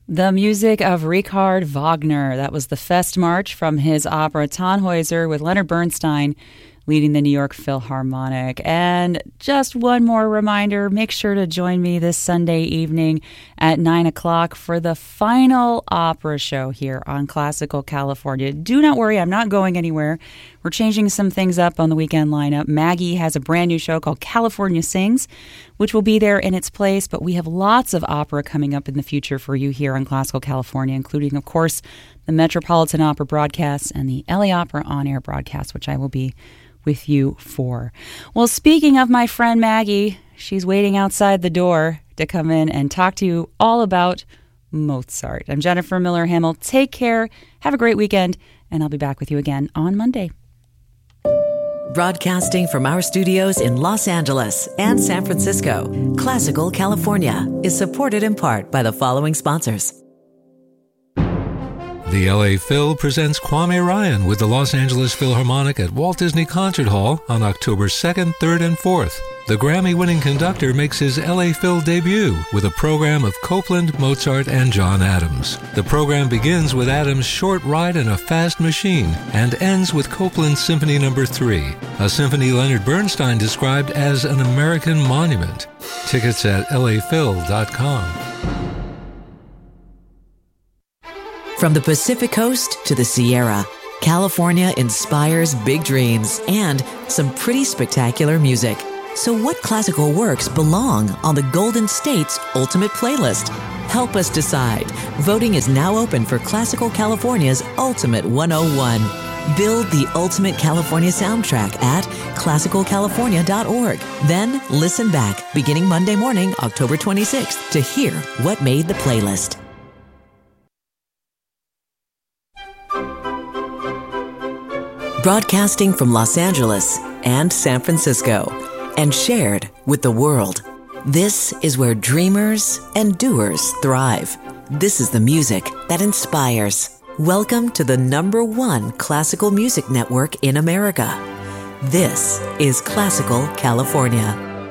The music of Richard Wagner. That was the Fest March from his opera Tannhäuser with Leonard Bernstein leading the New York Philharmonic. And just one more reminder, make sure to join me this Sunday evening at 9 o'clock for the final opera show here on Classical California. Do not worry, I'm not going anywhere. We're changing some things up on the weekend lineup. Maggie has a brand new show called California Sings, which will be there in its place, but we have lots of opera coming up in the future for you here on Classical California, including, of course, the Metropolitan Opera broadcasts and the LA Opera on-air broadcast, which I will be with you for. Well, speaking of my friend Maggie, she's waiting outside the door to come in and talk to you all about Mozart. I'm Jennifer Miller Hamill. Take care, have a great weekend, and I'll be back with you again on Monday. Broadcasting from our studios in Los Angeles and San Francisco, Classical California is supported in part by the following sponsors. The LA Phil presents Kwame Ryan with the Los Angeles Philharmonic at Walt Disney Concert Hall on October 2nd, 3rd, and 4th. The Grammy-winning conductor makes his LA Phil debut with a program of Copland, Mozart, and John Adams. The program begins with Adams' Short Ride in a Fast Machine and ends with Copland's Symphony No. 3, a symphony Leonard Bernstein described as an American monument. Tickets at laphil.com. From the Pacific Coast to the Sierra, California inspires big dreams and some pretty spectacular music. So what classical works belong on the Golden State's Ultimate Playlist? Help us decide. Voting is now open for Classical California's Ultimate 101. Build the Ultimate California soundtrack at classicalcalifornia.org. Then listen back beginning Monday morning, October 26th, to hear what made the playlist. Broadcasting from Los Angeles and San Francisco, and shared with the world. This is where dreamers and doers thrive. This is the music that inspires. Welcome to the #1 classical music network in America. This is Classical California.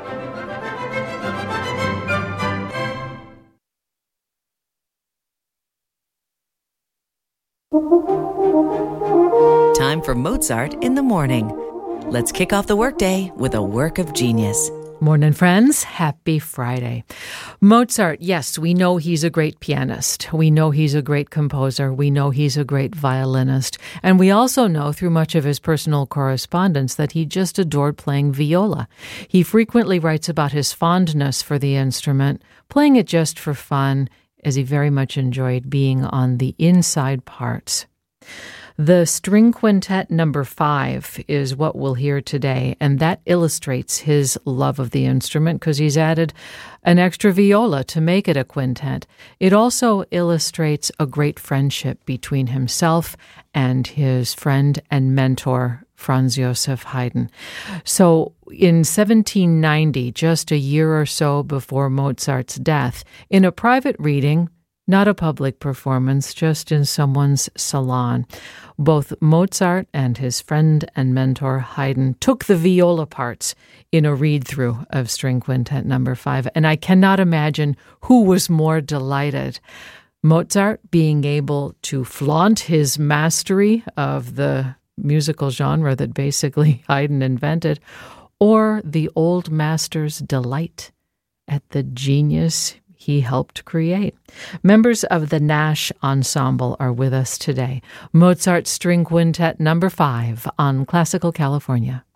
Time for Mozart in the morning. Let's kick off the workday with a work of genius. Morning, friends. Happy Friday. Mozart, yes, we know he's a great pianist. We know he's a great composer. We know he's a great violinist. And we also know through much of his personal correspondence that he just adored playing viola. He frequently writes about his fondness for the instrument, playing it just for fun, as he very much enjoyed being on the inside parts. The String Quintet No. 5 is what we'll hear today, and that illustrates his love of the instrument because he's added an extra viola to make it a quintet. It also illustrates a great friendship between himself and his friend and mentor, Franz Joseph Haydn. So in 1790, just a year or so before Mozart's death, in a private reading, not a public performance, just in someone's salon, both Mozart and his friend and mentor Haydn took the viola parts in a read-through of String Quintet No. 5, and I cannot imagine who was more delighted. Mozart being able to flaunt his mastery of the musical genre that basically Haydn invented, or the old master's delight at the genius he helped create. Members of the Nash Ensemble are with us today. Mozart String Quintet No. 5 on Classical California.